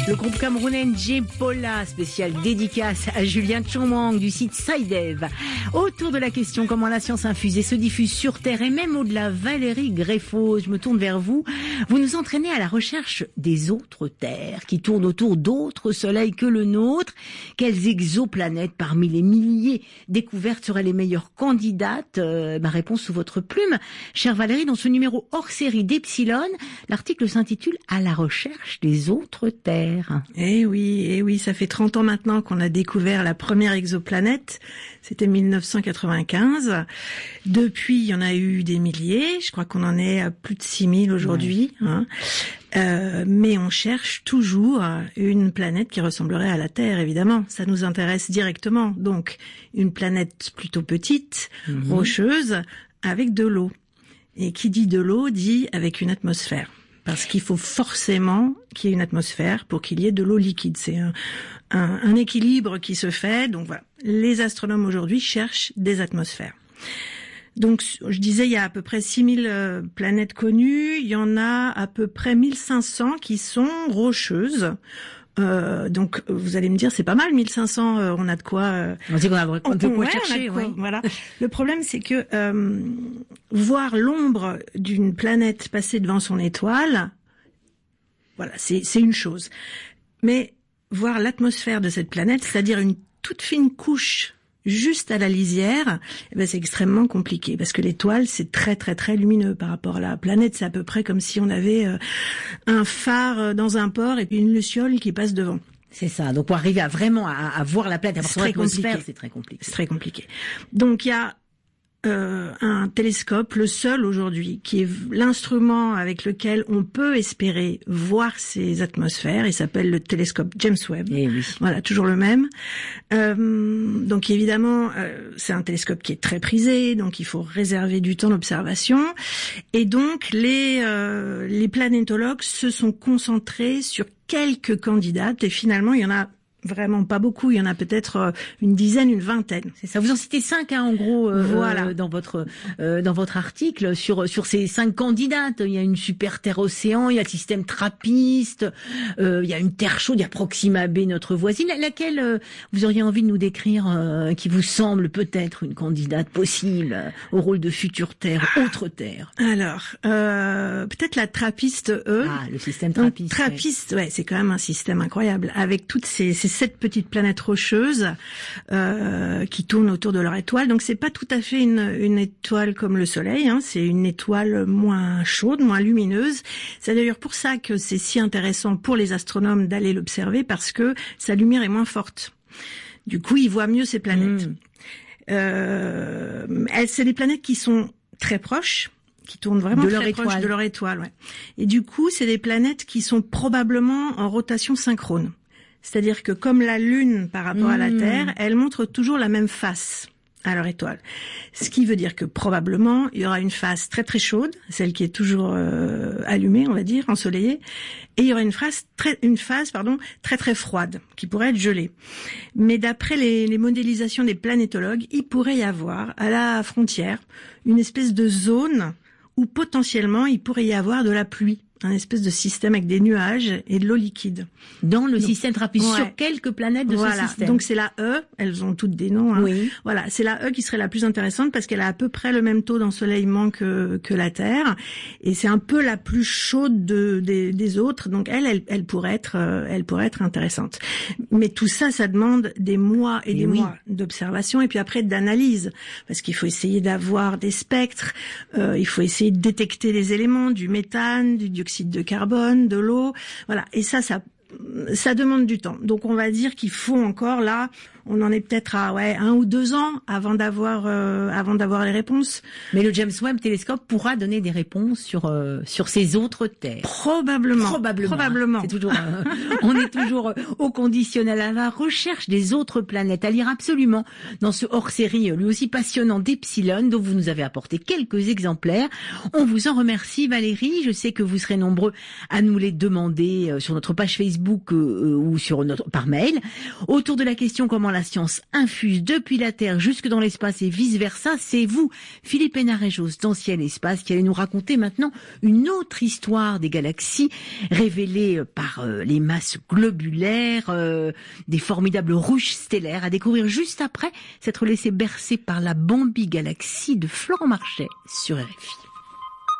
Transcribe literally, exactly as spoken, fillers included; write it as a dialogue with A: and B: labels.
A: Le groupe camerounais N'Djé-Pola, spécial dédicace à Julien Tchomang du site SciDev. Autour de la question comment la science infusée se diffuse sur Terre et même au-delà, Valérie Greffos, je me tourne vers vous. Vous nous entraînez à la recherche des autres terres qui tournent autour d'autres soleils que le nôtre. Quelles exoplanètes parmi les milliers découvertes seraient les meilleures candidates? euh, Ma réponse sous votre plume, chère Valérie, dans ce numéro hors série d'Epsilon. L'article s'intitule « À la recherche des autres terres ».
B: Eh oui, eh oui, ça fait trente ans maintenant qu'on a découvert la première exoplanète. C'était mille neuf cent quatre-vingt-quinze. Depuis, il y en a eu des milliers. Je crois qu'on en est à plus de six mille aujourd'hui. Ouais. Hein. Euh, mais on cherche toujours une planète qui ressemblerait à la Terre, évidemment. Ça nous intéresse directement. Donc, une planète plutôt petite, mmh. rocheuse, avec de l'eau. Et qui dit de l'eau, dit avec une atmosphère. Parce qu'il faut forcément qu'il y ait une atmosphère pour qu'il y ait de l'eau liquide. C'est un, un, un équilibre qui se fait. Donc voilà, les astronomes aujourd'hui cherchent des atmosphères. Donc je disais, il y a à peu près six mille euh, planètes connues. Il y en a à peu près mille cinq cents qui sont rocheuses. Euh, donc vous allez me dire c'est pas mal mille cinq cents, euh, on a de quoi euh,
A: on dit qu'on a de quoi
B: ouais,
A: chercher
B: quoi,
A: oui.
B: Voilà. Le problème c'est que euh, voir l'ombre d'une planète passer devant son étoile, voilà, c'est c'est une chose. Mais voir l'atmosphère de cette planète, c'est-à-dire une toute fine couche juste à la lisière, eh ben c'est extrêmement compliqué parce que l'étoile c'est très très très lumineux par rapport à la planète. C'est à peu près comme si on avait euh, un phare dans un port et puis une luciole qui passe devant.
A: C'est ça. Donc pour arriver à vraiment à, à voir la planète, à voir son atmosphère, c'est très compliqué.
B: C'est très compliqué. Donc il y a Euh, un télescope, le seul aujourd'hui, qui est l'instrument avec lequel on peut espérer voir ces atmosphères. Il s'appelle le télescope James Webb.
A: Eh oui.
B: Voilà, toujours le même. Euh, donc évidemment, euh, c'est un télescope qui est très prisé, donc il faut réserver du temps d'observation. Et donc les euh, les planétologues se sont concentrés sur quelques candidates et finalement il y en a vraiment pas beaucoup, il y en a peut-être une dizaine, une vingtaine.
A: C'est ça. Vous en citez cinq, hein, en gros, euh,
B: voilà.
A: euh, dans votre euh, dans votre article sur sur ces cinq candidates. Il y a une super Terre océan, il y a le système Trappiste, euh, il y a une Terre chaude, il y a Proxima B, notre voisine. Laquelle euh, vous auriez envie de nous décrire, euh, qui vous semble peut-être une candidate possible euh, au rôle de future Terre, autre Terre?
B: Alors, euh, peut-être la Trappiste E.
A: Ah, le système Trappiste.
B: Donc, Trappiste, ouais, ouais c'est quand même un système incroyable avec toutes ces, ces sept petites planètes rocheuses euh, qui tournent autour de leur étoile. Donc c'est pas tout à fait une, une étoile comme le Soleil, hein. C'est une étoile moins chaude, moins lumineuse. C'est d'ailleurs pour ça que c'est si intéressant pour les astronomes d'aller l'observer, parce que sa lumière est moins forte. Du coup, ils voient mieux ces planètes. Mmh. Euh, elles, c'est des planètes qui sont très proches, qui tournent vraiment
A: de
B: très
A: leur
B: proches
A: étoile.
B: de leur étoile. Ouais. Et du coup, c'est des planètes qui sont probablement en rotation synchrone. C'est-à-dire que comme la Lune par rapport mmh. à la Terre, elle montre toujours la même face à leur étoile. Ce qui veut dire que probablement, il y aura une phase très très chaude, celle qui est toujours euh, allumée, on va dire, ensoleillée, et il y aura une phase très, une phase, pardon, très très froide, qui pourrait être gelée. Mais d'après les, les modélisations des planétologues, il pourrait y avoir, à la frontière, une espèce de zone où potentiellement il pourrait y avoir de la pluie. Un espèce de système avec des nuages et de l'eau liquide.
A: Dans le donc, système Trappiste, ouais. Sur quelques planètes de
B: voilà.
A: ce système.
B: Donc c'est la E, elles ont toutes des noms. Hein.
A: Oui.
B: Voilà, c'est la E qui serait la plus intéressante parce qu'elle a à peu près le même taux d'ensoleillement que, que la Terre. Et c'est un peu la plus chaude de, des, des autres. Donc elle, elle, elle, pourrait être, elle pourrait être intéressante. Mais tout ça, ça demande des mois et, et des oui. mois d'observation et puis après d'analyse. Parce qu'il faut essayer d'avoir des spectres, euh, il faut essayer de détecter les éléments, du méthane, du dioxyde de carbone, de l'eau, voilà. Et ça, ça, ça demande du temps. Donc, on va dire qu'il faut encore là, on en est peut-être à ouais un ou deux ans avant d'avoir euh, avant d'avoir les réponses.
A: Mais le James Webb télescope pourra donner des réponses sur euh, sur ces autres terres.
B: Probablement.
A: Probablement.
B: Probablement.
A: C'est toujours. Euh, on est toujours au conditionnel à la recherche des autres planètes. À lire absolument dans ce hors-série, lui aussi passionnant d'Epsilon, dont vous nous avez apporté quelques exemplaires. On vous en remercie, Valérie. Je sais que vous serez nombreux à nous les demander euh, sur notre page Facebook euh, ou sur notre par mail autour de la question comment la science infuse depuis la Terre jusque dans l'espace et vice-versa. C'est vous, Philippe Hénarejos, d'Ancien Espace, qui allez nous raconter maintenant une autre histoire des galaxies révélée par euh, les masses globulaires, euh, des formidables rouges stellaires, à découvrir juste après s'être laissé bercer par la Bambi Galaxie de Florent Marchais sur R F I.